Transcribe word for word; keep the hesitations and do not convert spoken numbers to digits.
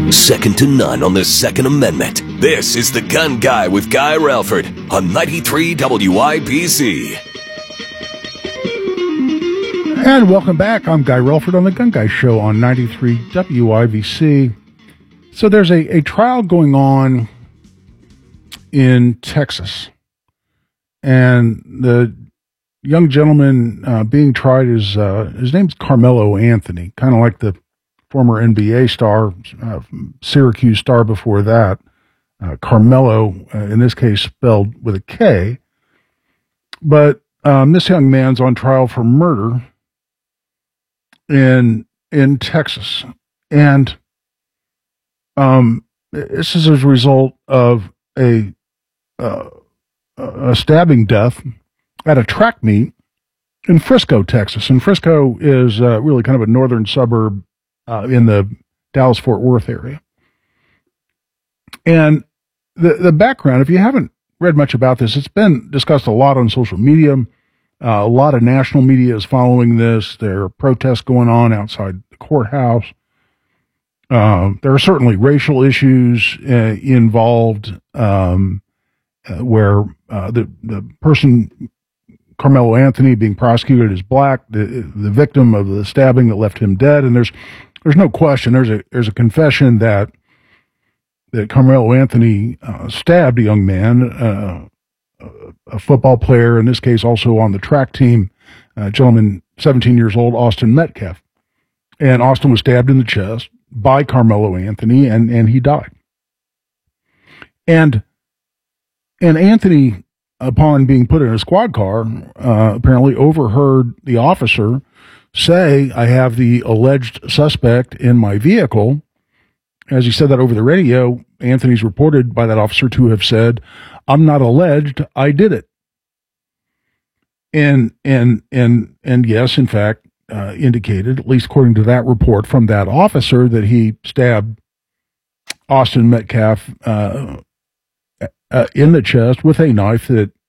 second to none on the Second Amendment. This is The Gun Guy with Guy Relford on ninety-three W I B C. And welcome back. I'm Guy Relford on The Gun Guy Show on ninety-three W I B C. So there's a, a trial going on in Texas. And the young gentleman uh, being tried is, uh, his name's Carmelo Anthony, kind of like the former N B A star, uh, Syracuse star before that. Uh, Carmelo, uh, in this case, spelled with a K. But um, this young man's on trial for murder in in Texas. And um, this is as a result of a, uh, a stabbing death at a track meet in Frisco, Texas. And Frisco is uh, really kind of a northern suburb uh, in the Dallas-Fort Worth area. And the, the background, if you haven't read much about this, it's been discussed a lot on social media. Uh, a lot of national media is following this. There are protests going on outside the courthouse. Uh, there are certainly racial issues uh, involved um, uh, where uh, the, the person, Carmelo Anthony, being prosecuted as black, the, the victim of the stabbing that left him dead. And there's there's no question. There's a there's a confession that that Carmelo Anthony uh, stabbed a young man, uh, a football player, in this case also on the track team, a gentleman, seventeen years old, Austin Metcalf. And Austin was stabbed in the chest by Carmelo Anthony, and, and he died. And and Anthony, upon being put in a squad car, uh, apparently overheard the officer say, "I have the alleged suspect in my vehicle." As he said that over the radio, Anthony's reported by that officer to have said, "I'm not alleged, I did it." And, and, and, and yes, in fact, uh, indicated, at least according to that report from that officer, that he stabbed Austin Metcalf, uh, uh, in the chest with a knife that